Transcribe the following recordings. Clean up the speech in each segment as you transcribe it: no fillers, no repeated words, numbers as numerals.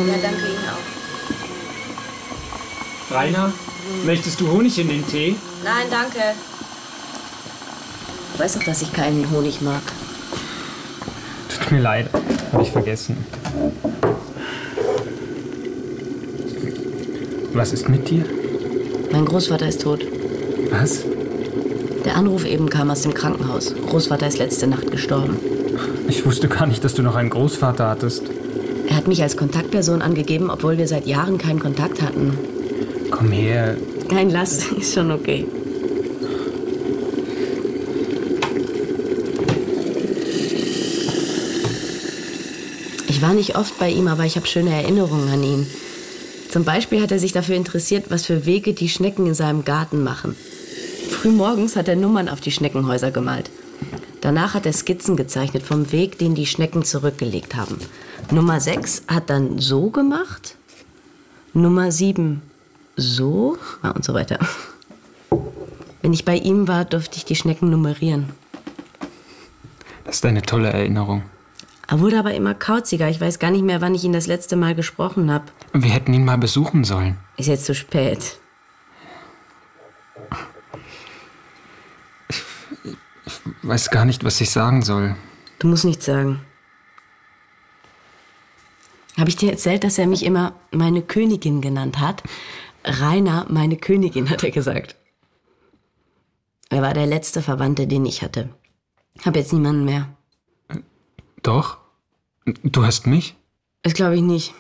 Ja, danke Ihnen auch. Rainer, möchtest du Honig in den Tee? Nein, danke. Du weißt doch, dass ich keinen Honig mag. Tut mir leid, habe ich vergessen. Was ist mit dir? Mein Großvater ist tot. Was? Der Anruf eben kam aus dem Krankenhaus. Großvater ist letzte Nacht gestorben. Ich wusste gar nicht, dass du noch einen Großvater hattest. Er hat mich als Kontaktperson angegeben, obwohl wir seit Jahren keinen Kontakt hatten. Komm her. Nein, lass, ist schon okay. Ich war nicht oft bei ihm, aber ich habe schöne Erinnerungen an ihn. Zum Beispiel hat er sich dafür interessiert, was für Wege die Schnecken in seinem Garten machen. Frühmorgens hat er Nummern auf die Schneckenhäuser gemalt. Danach hat er Skizzen gezeichnet vom Weg, den die Schnecken zurückgelegt haben. Nummer 6 hat dann so gemacht, Nummer 7 so und so weiter. Wenn ich bei ihm war, durfte ich die Schnecken nummerieren. Das ist eine tolle Erinnerung. Er wurde aber immer kauziger. Ich weiß gar nicht mehr, wann ich ihn das letzte Mal gesprochen habe. Wir hätten ihn mal besuchen sollen. Ist jetzt zu spät. Ich weiß gar nicht, was ich sagen soll. Du musst nichts sagen. Habe ich dir erzählt, dass er mich immer meine Königin genannt hat? Rainer, meine Königin, hat er gesagt. Er war der letzte Verwandte, den ich hatte. Hab jetzt niemanden mehr. Doch? Du hast mich? Das glaube ich nicht.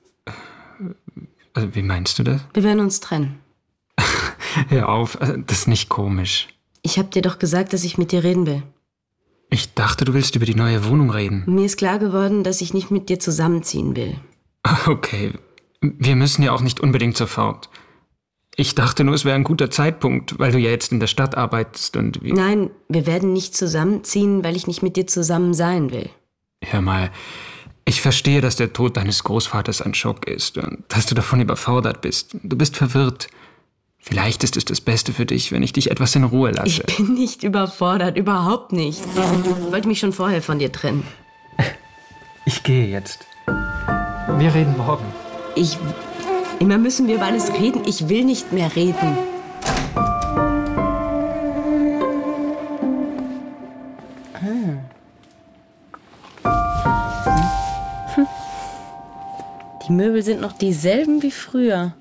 Also, wie meinst du das? Wir werden uns trennen. Hör auf, das ist nicht komisch. Ich habe dir doch gesagt, dass ich mit dir reden will. Ich dachte, du willst über die neue Wohnung reden. Mir ist klar geworden, dass ich nicht mit dir zusammenziehen will. Okay, wir müssen ja auch nicht unbedingt sofort. Ich dachte nur, es wäre ein guter Zeitpunkt, weil du ja jetzt in der Stadt arbeitest und... Nein, wir werden nicht zusammenziehen, weil ich nicht mit dir zusammen sein will. Hör mal, ich verstehe, dass der Tod deines Großvaters ein Schock ist und dass du davon überfordert bist. Du bist verwirrt. Vielleicht ist es das Beste für dich, wenn ich dich etwas in Ruhe lasse. Ich bin nicht überfordert, überhaupt nicht. Ich wollte mich schon vorher von dir trennen. Ich gehe jetzt. Wir reden morgen. Immer müssen wir über alles reden. Ich will nicht mehr reden. Die Möbel sind noch dieselben wie früher.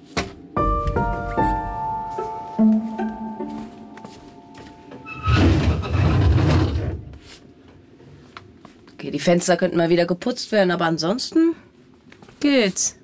Okay, die Fenster könnten mal wieder geputzt werden, aber ansonsten geht's.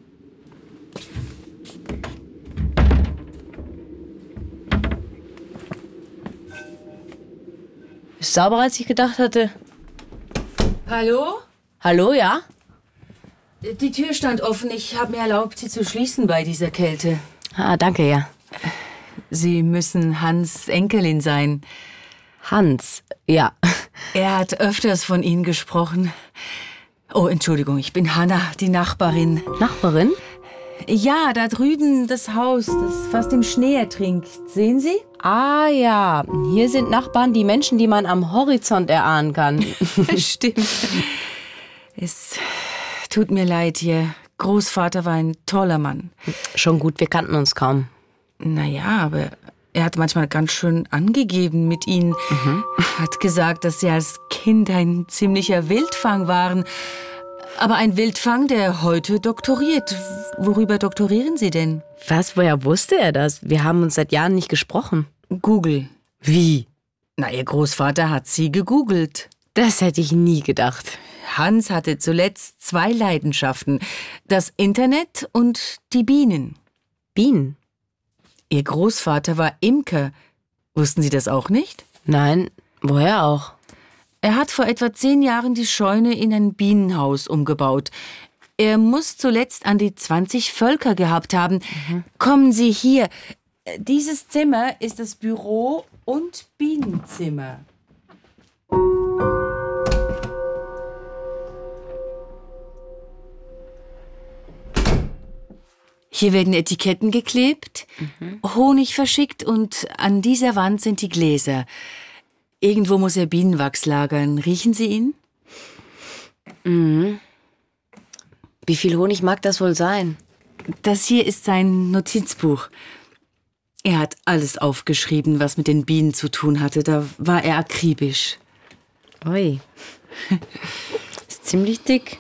Ist sauberer, als ich gedacht hatte. Hallo? Hallo, ja? Die Tür stand offen. Ich habe mir erlaubt, sie zu schließen bei dieser Kälte. Ah, danke, ja. Sie müssen Hans' Enkelin sein. Hans, ja. Er hat öfters von Ihnen gesprochen. Oh, Entschuldigung, ich bin Hanna, die Nachbarin. Nachbarin? Ja, da drüben das Haus, das fast im Schnee ertrinkt. Sehen Sie? Ah, ja. Hier sind Nachbarn, die Menschen, die man am Horizont erahnen kann. Stimmt. Es tut mir leid, Ihr Großvater war ein toller Mann. Schon gut, wir kannten uns kaum. Naja, aber er hat manchmal ganz schön angegeben mit Ihnen. Hat gesagt, dass Sie als Kind ein ziemlicher Wildfang waren. Aber ein Wildfang, der heute doktoriert. Worüber doktorieren Sie denn? Was, woher wusste er das? Wir haben uns seit Jahren nicht gesprochen. Google. Wie? Na, Ihr Großvater hat Sie gegoogelt. Das hätte ich nie gedacht. Hans hatte zuletzt 2 Leidenschaften. Das Internet und die Bienen. Bienen? Ihr Großvater war Imker. Wussten Sie das auch nicht? Nein, woher auch? Er hat vor etwa 10 Jahren die Scheune in ein Bienenhaus umgebaut. Er muss zuletzt an die 20 Völker gehabt haben. Kommen Sie hier. Dieses Zimmer ist das Büro und Bienenzimmer. Hier werden Etiketten geklebt, Honig verschickt und an dieser Wand sind die Gläser. Irgendwo muss er Bienenwachs lagern. Riechen Sie ihn? Wie viel Honig mag das wohl sein? Das hier ist sein Notizbuch. Er hat alles aufgeschrieben, was mit den Bienen zu tun hatte. Da war er akribisch. Ui. Ist ziemlich dick.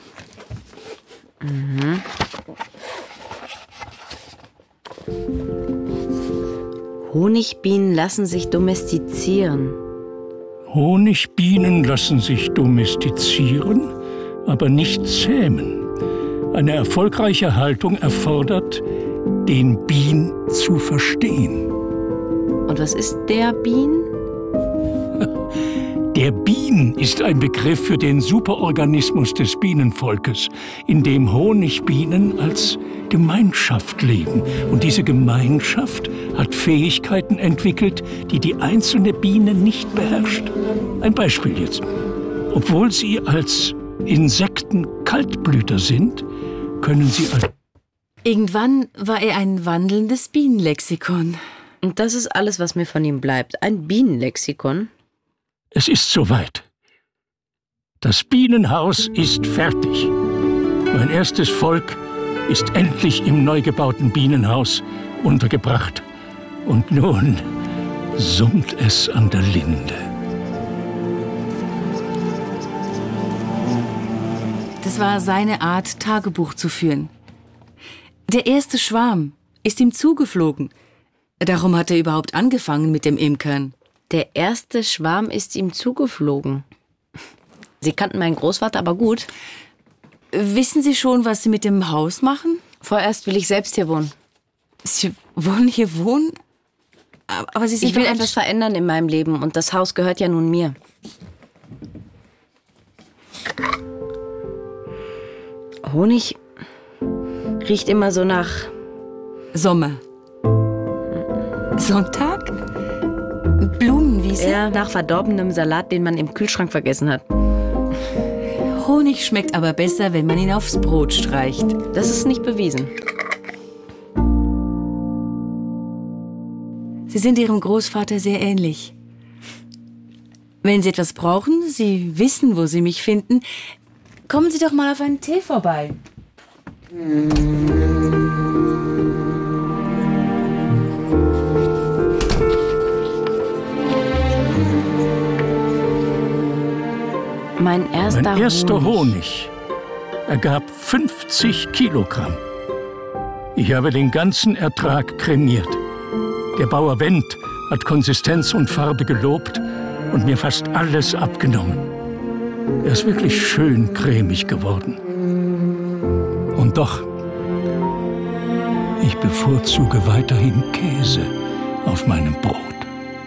Honigbienen lassen sich domestizieren. Honigbienen lassen sich domestizieren, aber nicht zähmen. Eine erfolgreiche Haltung erfordert, den Bien zu verstehen. Und was ist der Bien? Der Bien ist ein Begriff für den Superorganismus des Bienenvolkes, in dem Honigbienen als Gemeinschaft leben. Und diese Gemeinschaft hat Fähigkeiten entwickelt, die die einzelne Biene nicht beherrscht. Ein Beispiel jetzt. Obwohl sie als Insekten Kaltblüter sind, können sie als... Irgendwann war er ein wandelndes Bienenlexikon. Und das ist alles, was mir von ihm bleibt. Ein Bienenlexikon. Es ist soweit. Das Bienenhaus ist fertig. Mein erstes Volk ist endlich im neu gebauten Bienenhaus untergebracht. Und nun summt es an der Linde. Das war seine Art, Tagebuch zu führen. Der erste Schwarm ist ihm zugeflogen. Darum hat er überhaupt angefangen mit dem Imkern. Der erste Schwarm ist ihm zugeflogen. Sie kannten meinen Großvater aber gut. Wissen Sie schon, was Sie mit dem Haus machen? Vorerst will ich selbst hier wohnen. Sie wollen hier wohnen? Aber Sie sind Ich will doch etwas verändern in meinem Leben und das Haus gehört ja nun mir. Honig riecht immer so nach... Sommer. Sonntag? Blumenwiese? Ja, nach verdorbenem Salat, den man im Kühlschrank vergessen hat. Honig schmeckt aber besser, wenn man ihn aufs Brot streicht. Das ist nicht bewiesen. Sie sind Ihrem Großvater sehr ähnlich. Wenn Sie etwas brauchen, Sie wissen, wo Sie mich finden, kommen Sie doch mal auf einen Tee vorbei. Mein erster Honig ergab 50 Kilogramm. Ich habe den ganzen Ertrag kremiert. Der Bauer Wendt hat Konsistenz und Farbe gelobt und mir fast alles abgenommen. Er ist wirklich schön cremig geworden. Und doch, ich bevorzuge weiterhin Käse auf meinem Brot.